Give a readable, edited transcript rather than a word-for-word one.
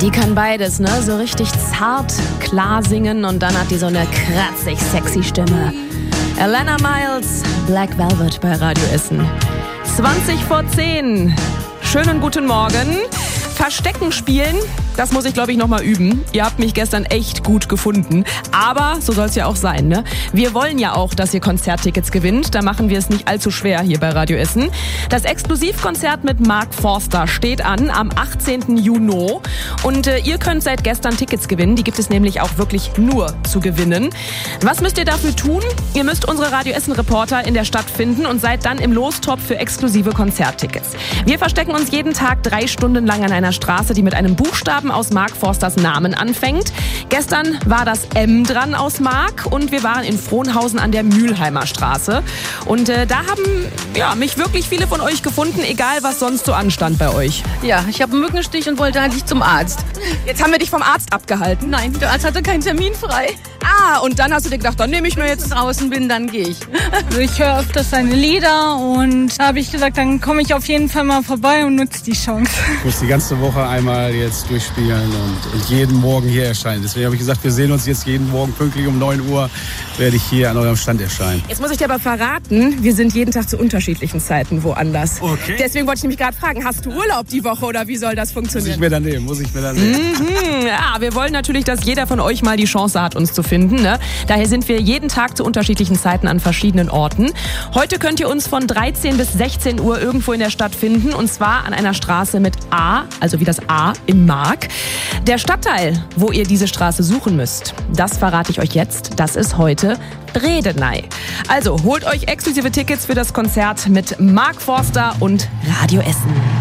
Die kann beides, ne? So richtig zart, klar singen und dann hat die so eine kratzig sexy Stimme. Alana Miles, Black Velvet bei Radio Essen. 20:10. Schönen guten Morgen. Verstecken spielen, das muss ich, glaube ich, nochmal üben. Ihr habt mich gestern echt gut gefunden. Aber so soll es ja auch sein, ne? Wir wollen ja auch, dass ihr Konzerttickets gewinnt. Da machen wir es nicht allzu schwer hier bei Radio Essen. Das Exklusivkonzert mit Mark Forster steht an am 18. Juni. Und ihr könnt seit gestern Tickets gewinnen. Die gibt es nämlich auch wirklich nur zu gewinnen. Was müsst ihr dafür tun? Ihr müsst unsere Radio Essen-Reporter in der Stadt finden und seid dann im Lostopf für exklusive Konzerttickets. Wir verstecken uns jeden Tag 3 Stunden lang an einer Straße, die mit einem Buchstaben aus Mark Forsters Namen anfängt. Gestern war das M dran aus Mark und wir waren in Frohnhausen an der Mülheimer Straße. Und da haben mich wirklich viele von euch gefunden, egal was sonst so anstand bei euch. Ja, ich habe einen Mückenstich und wollte eigentlich zum Arzt. Jetzt haben wir dich vom Arzt abgehalten. Nein, der Arzt hatte keinen Termin frei. Und dann hast du dir gedacht, dann nehme ich mir jetzt... Wenn ich draußen bin, dann gehe ich. Also ich höre öfters seine Lieder und da habe ich gesagt, dann komme ich auf jeden Fall mal vorbei und nutze die Chance. Ich muss die ganze Woche einmal jetzt durchspielen und jeden Morgen hier erscheinen. Deswegen habe ich gesagt, wir sehen uns jetzt jeden Morgen pünktlich um 9 Uhr, werde ich hier an eurem Stand erscheinen. Jetzt muss ich dir aber verraten, wir sind jeden Tag zu unterschiedlichen Zeiten woanders. Okay. Deswegen wollte ich nämlich gerade fragen, hast du Urlaub die Woche oder wie soll das funktionieren? Muss ich mir dann nehmen. Ja, wir wollen natürlich, dass jeder von euch mal die Chance hat, uns zu finden. Ne? Daher sind wir jeden Tag zu unterschiedlichen Zeiten an verschiedenen Orten. Heute könnt ihr uns von 13 bis 16 Uhr irgendwo in der Stadt finden. Und zwar an einer Straße mit A, also wie das A in Mark. Der Stadtteil, wo ihr diese Straße suchen müsst, das verrate ich euch jetzt. Das ist heute Bredeney. Also holt euch exklusive Tickets für das Konzert mit Mark Forster und Radio Essen.